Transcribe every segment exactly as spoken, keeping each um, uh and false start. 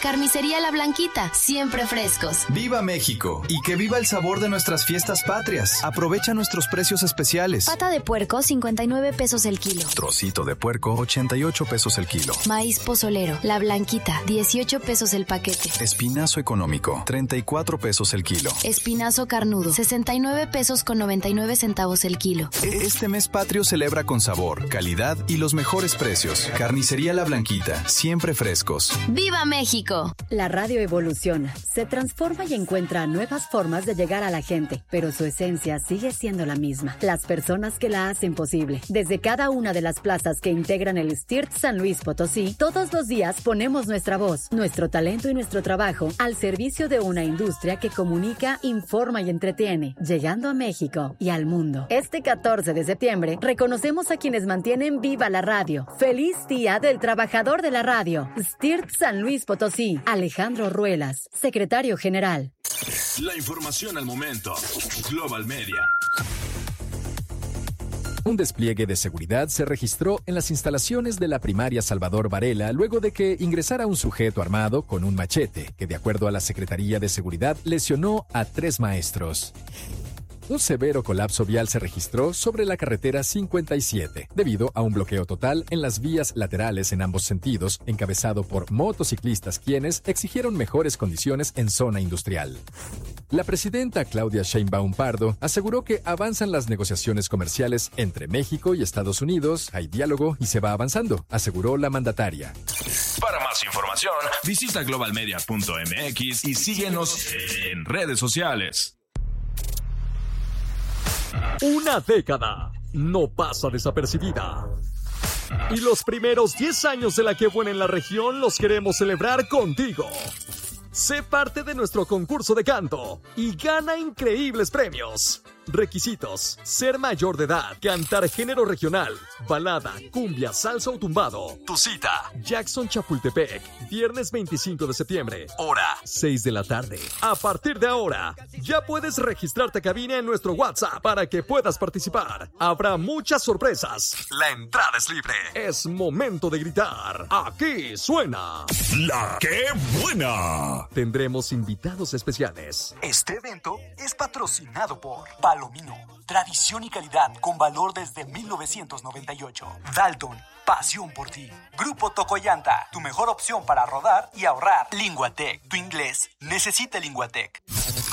Carnicería La Blanquita, siempre frescos. ¡Viva México! Y que viva el sabor de nuestras fiestas patrias. Aprovecha nuestros precios especiales. Pata de puerco, cincuenta y nueve pesos el kilo. Trocito de puerco, ochenta y ocho pesos el kilo. Maíz pozolero, La Blanquita, dieciocho pesos el paquete. Espinazo económico, treinta y cuatro pesos el kilo. Espinazo carnudo, sesenta y nueve pesos con noventa y nueve centavos el kilo. Este mes patrio celebra con sabor, calidad y los mejores precios. Carnicería La Blanquita, siempre frescos. ¡Viva México! La radio evoluciona, se transforma y encuentra nuevas formas de llegar a la gente, pero su esencia sigue siendo la misma. Las personas que la hacen posible. Desde cada una de las plazas que integran el S T I R T San Luis Potosí, todos los días ponemos nuestra voz, nuestro talento y nuestro trabajo al servicio de una industria que comunica, informa y entretiene, llegando a México y al mundo. Este catorce de septiembre, reconocemos a quienes mantienen viva la radio. ¡Feliz Día del Trabajador de la Radio! S T I R T San Luis Potosí. Alejandro Ruelas, secretario general. La información al momento. Global Media. Un despliegue de seguridad se registró en las instalaciones de la primaria Salvador Varela luego de que ingresara un sujeto armado con un machete que, de acuerdo a la Secretaría de Seguridad, lesionó a tres maestros. Un severo colapso vial se registró sobre la carretera cincuenta y siete, debido a un bloqueo total en las vías laterales en ambos sentidos, encabezado por motociclistas quienes exigieron mejores condiciones en zona industrial. La presidenta Claudia Sheinbaum Pardo aseguró que avanzan las negociaciones comerciales entre México y Estados Unidos, hay diálogo y se va avanzando, aseguró la mandataria. Para más información, visita global media punto m x y síguenos en redes sociales. Una década no pasa desapercibida. Y los primeros diez años de La Qué Buena en la región los queremos celebrar contigo. Sé parte de nuestro concurso de canto y gana increíbles premios. Requisitos: ser mayor de edad, cantar género regional, balada, cumbia, salsa o tumbado. Tu cita: Jackson Chapultepec, viernes veinticinco de septiembre, hora seis de la tarde. A partir de ahora, ya puedes registrarte a cabina en nuestro WhatsApp para que puedas participar. Habrá muchas sorpresas. La entrada es libre. Es momento de gritar. Aquí suena La Qué Buena. Tendremos invitados especiales. Este evento es patrocinado por Palomino, tradición y calidad con valor desde mil novecientos noventa y ocho. Dalton, pasión por ti. Grupo Tocoyanta, tu mejor opción para rodar y ahorrar. Linguatec, tu inglés necesita Linguatec.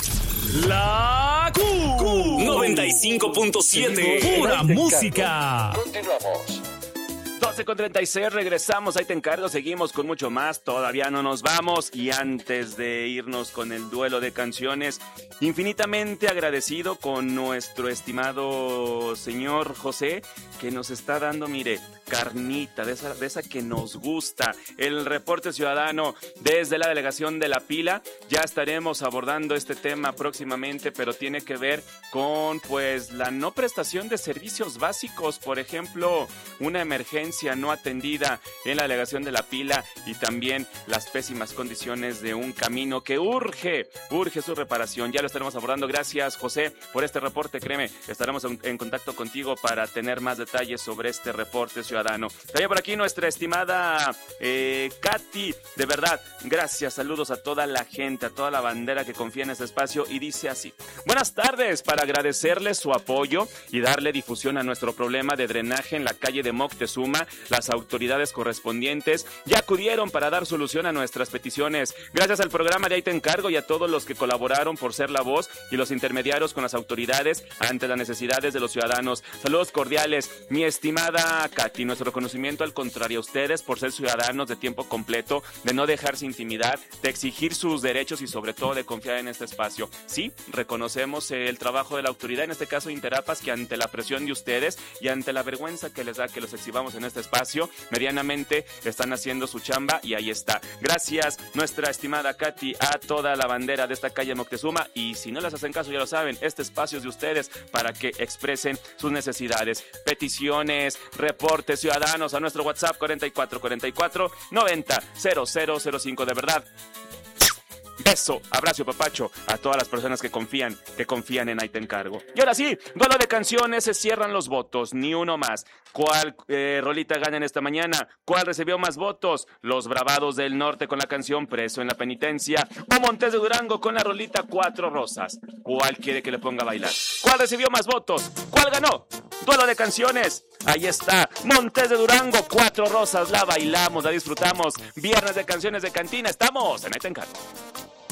La Q noventa y cinco punto siete, pura música. Continuamos. doce con treinta y seis, regresamos, ahí te encargo, seguimos con mucho más, todavía no nos vamos, y antes de irnos con el duelo de canciones, infinitamente agradecido con nuestro estimado señor José, que nos está dando, mire, carnita, de esa, de esa que nos gusta, el reporte ciudadano desde la delegación de La Pila. Ya estaremos abordando este tema próximamente, pero tiene que ver con, pues, la no prestación de servicios básicos, por ejemplo, una emergencia no atendida en la delegación de La Pila y también las pésimas condiciones de un camino que urge, urge su reparación. Ya lo estaremos abordando. Gracias, José, por este reporte. Créeme, estaremos en, en contacto contigo para tener más detalles sobre este reporte ciudadano. También por aquí nuestra estimada eh, Katy, de verdad, gracias, saludos a toda la gente, a toda la bandera que confía en este espacio, y dice así: buenas tardes, para agradecerles su apoyo y darle difusión a nuestro problema de drenaje en la calle de Moctezuma, las autoridades correspondientes ya acudieron para dar solución a nuestras peticiones. Gracias al programa de Ahí Te Encargo y a todos los que colaboraron por ser la voz y los intermediarios con las autoridades ante las necesidades de los ciudadanos. Saludos cordiales, mi estimada Katy. Nuestro reconocimiento al contrario a ustedes por ser ciudadanos de tiempo completo, de no dejarse intimidar, de exigir sus derechos y sobre todo de confiar en este espacio. Sí, reconocemos el trabajo de la autoridad, en este caso Interapas, que ante la presión de ustedes y ante la vergüenza que les da que los exhibamos en este espacio, medianamente están haciendo su chamba, y ahí está. Gracias, nuestra estimada Katy, a toda la bandera de esta calle Moctezuma, y si no les hacen caso, ya lo saben, este espacio es de ustedes para que expresen sus necesidades, peticiones, reportes ciudadanos a nuestro WhatsApp cuarenta y cuatro cuarenta y cuatro noventa cero cero cero cinco. De verdad, Beso, abrazo, papacho a todas las personas que confían, que confían en Ahí Te Encargo. Y ahora sí, duelo de canciones, se cierran los votos, ni uno más. ¿Cuál eh, rolita gana en esta mañana? ¿Cuál recibió más votos? Los Bravados del Norte con la canción Preso en la Penitencia, o Montes de Durango con la rolita Cuatro Rosas. ¿Cuál quiere que le ponga a bailar? ¿Cuál recibió más votos? ¿Cuál ganó? Duelo de canciones. Ahí está, Montes de Durango, Cuatro Rosas. La bailamos, la disfrutamos. Viernes de canciones de cantina. Estamos en Ahí Te Encargo.